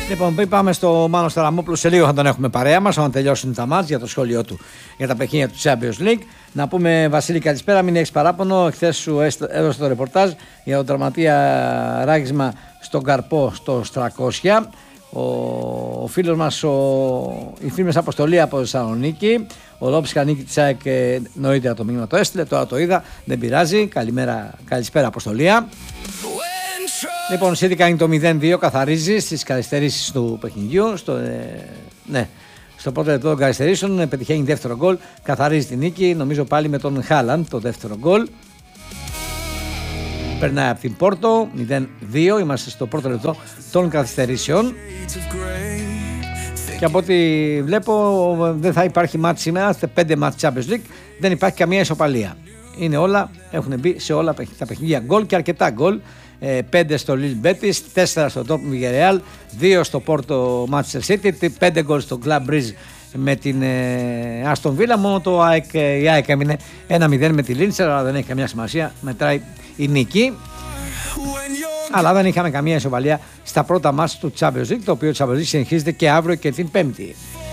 Λοιπόν, πριν πάμε στο Μάνο Σταραμόπουλο, σε λίγο θα τον έχουμε παρέα μας όταν τελειώσουν τα μάτς για το σχόλιο του για τα παιχνίδια του Champions League. Να πούμε, Βασίλη, καλησπέρα, μην έχεις παράπονο. Χθες σου έδωσε το ρεπορτάζ για τον τραυματία ράγισμα στον καρπό στο Στρακόσια. Ο φίλος μας, η φίλη μας αποστολή από Θεσσαλονίκη, ο Λόπης Κανίκη της ΑΕΚ, νωρίτερα το μήνυμα το έστειλε, τώρα το είδα, δεν πειράζει. Καλησπέρα αποστολία. Λοιπόν, σχετικά είναι το 0-2, καθαρίζει στις καθυστερήσεις του παιχνιδιού. Στο πρώτο λεπτό των καθυστερήσεων πετυχαίνει δεύτερο γκολ, καθαρίζει την νίκη, νομίζω πάλι με τον Χάλαντ το δεύτερο γκολ. Περνάει από την Πόρτο, 0-2, είμαστε στο πρώτο λεπτό των καθυστερήσεων. Και από ό,τι βλέπω δεν θα υπάρχει μάτς σήμερα, 5 μάτς Champions League, δεν υπάρχει καμία ισοπαλία. Είναι όλα, έχουν μπει σε όλα τα παιχνίδια γκολ και αρκετά γκολ. 5 στο Lille Betis, 4 στο Dortmund Villarreal, 2 στο Porto Manchester City, 5 γκολ στο Club Brugge με την Aston Villa. Μόνο η ΑΕΚ έμεινε 1-0 με τη Linz, αλλά δεν έχει καμιά σημασία, μετράει η νίκη. Αλλά δεν είχαμε καμία ισοπαλία στα πρώτα μάτς του Champions League, το οποίο Champions League συνεχίζεται και αύριο και την Πέμπτη.